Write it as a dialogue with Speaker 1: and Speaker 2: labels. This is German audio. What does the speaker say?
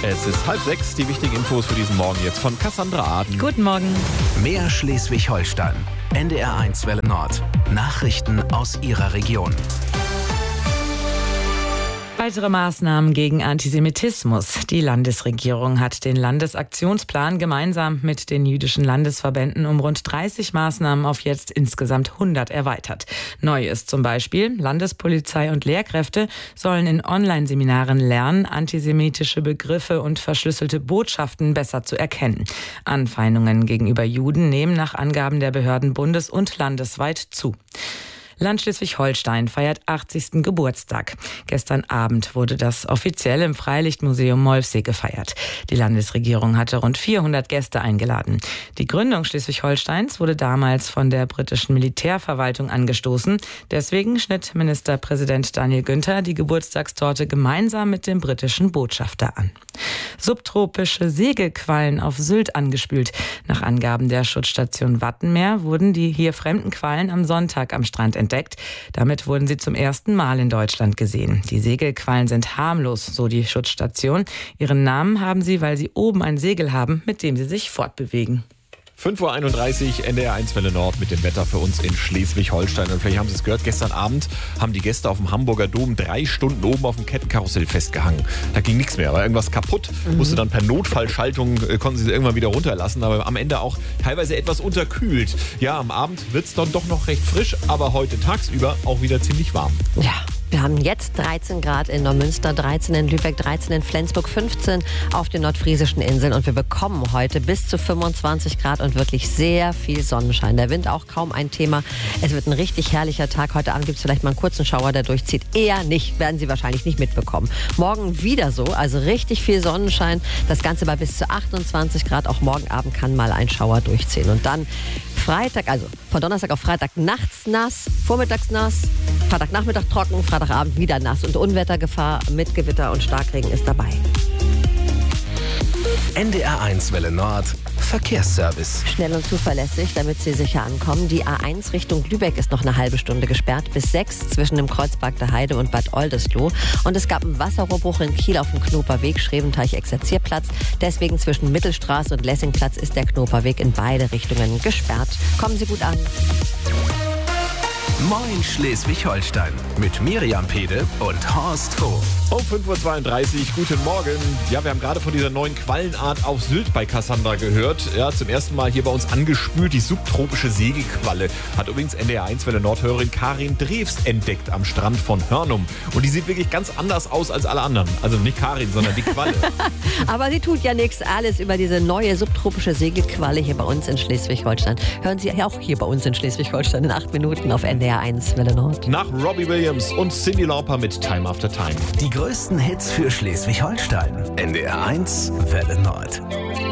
Speaker 1: Es ist 5:30, die wichtigen Infos für diesen Morgen jetzt von Cassandra Aden.
Speaker 2: Guten Morgen.
Speaker 3: Mehr Schleswig-Holstein. NDR1 Welle Nord. Nachrichten aus Ihrer Region.
Speaker 2: Weitere Maßnahmen gegen Antisemitismus. Die Landesregierung hat den Landesaktionsplan gemeinsam mit den jüdischen Landesverbänden um rund 30 Maßnahmen auf jetzt insgesamt 100 erweitert. Neu ist zum Beispiel, Landespolizei und Lehrkräfte sollen in Online-Seminaren lernen, antisemitische Begriffe und verschlüsselte Botschaften besser zu erkennen. Anfeindungen gegenüber Juden nehmen nach Angaben der Behörden bundes- und landesweit zu. Land Schleswig-Holstein feiert 80. Geburtstag. Gestern Abend wurde das offiziell im Freilichtmuseum Molfsee gefeiert. Die Landesregierung hatte rund 400 Gäste eingeladen. Die Gründung Schleswig-Holsteins wurde damals von der britischen Militärverwaltung angestoßen. Deswegen schnitt Ministerpräsident Daniel Günther die Geburtstagstorte gemeinsam mit dem britischen Botschafter an. Subtropische Segelquallen auf Sylt angespült. Nach Angaben der Schutzstation Wattenmeer wurden die hier fremden Quallen am Sonntag am Strand entdeckt. Damit wurden sie zum ersten Mal in Deutschland gesehen. Die Segelquallen sind harmlos, so die Schutzstation. Ihren Namen haben sie, weil sie oben ein Segel haben, mit dem sie sich fortbewegen.
Speaker 1: 5:31 Uhr, NDR1 Welle Nord mit dem Wetter für uns in Schleswig-Holstein. Und vielleicht haben Sie es gehört, gestern Abend haben die Gäste auf dem Hamburger Dom 3 Stunden oben auf dem Kettenkarussell festgehangen. Da ging nichts mehr, war irgendwas kaputt. Musste dann per Notfallschaltung, konnten sie irgendwann wieder runterlassen, aber am Ende auch teilweise etwas unterkühlt. Ja, am Abend wird es dann doch noch recht frisch, aber heute tagsüber auch wieder ziemlich warm.
Speaker 4: Ja. Wir haben jetzt 13 Grad in Neumünster, 13 in Lübeck, 13 in Flensburg, 15 auf den nordfriesischen Inseln. Und wir bekommen heute bis zu 25 Grad und wirklich sehr viel Sonnenschein. Der Wind auch kaum ein Thema. Es wird ein richtig herrlicher Tag. Heute Abend gibt es vielleicht mal einen kurzen Schauer, der durchzieht. Eher nicht, werden Sie wahrscheinlich nicht mitbekommen. Morgen wieder so, also richtig viel Sonnenschein. Das Ganze bei bis zu 28 Grad. Auch morgen Abend kann mal ein Schauer durchziehen. Und dann Freitag, also von Donnerstag auf Freitag nachts nass, vormittags nass, Freitagnachmittag trocken, Freitagabend wieder nass und Unwettergefahr mit Gewitter und Starkregen ist dabei.
Speaker 3: NDR1 Welle Nord. Verkehrsservice.
Speaker 4: Schnell und zuverlässig, damit Sie sicher ankommen. Die A1 Richtung Lübeck ist noch eine halbe Stunde gesperrt, bis 6 zwischen dem Kreuzberg der Heide und Bad Oldesloe. Und es gab einen Wasserrohrbruch in Kiel auf dem Knoperweg, Schreventeich-Exerzierplatz. Deswegen zwischen Mittelstraße und Lessingplatz ist der Knoperweg in beide Richtungen gesperrt. Kommen Sie gut an.
Speaker 3: Moin Schleswig-Holstein mit Miriam Pede und Horst Hof.
Speaker 1: Um 5:32 Uhr, guten Morgen. Ja, wir haben gerade von dieser neuen Quallenart auf Sylt bei Cassandra gehört. Ja, zum ersten Mal hier bei uns angespült, die subtropische Segelqualle. Hat übrigens NDR1 Welle Nordhörerin Karin Drews entdeckt am Strand von Hörnum. Und die sieht wirklich ganz anders aus als alle anderen. Also nicht Karin, sondern die Qualle.
Speaker 4: Aber sie tut ja nichts. Alles über diese neue subtropische Segelqualle hier bei uns in Schleswig-Holstein. Hören Sie auch hier bei uns in Schleswig-Holstein in 8 Minuten auf NDR1 Welle Nord.
Speaker 1: Nach Robbie Williams und Cyndi Lauper mit Time After Time.
Speaker 3: Die größten Hits für Schleswig-Holstein. NDR1 Welle Nord.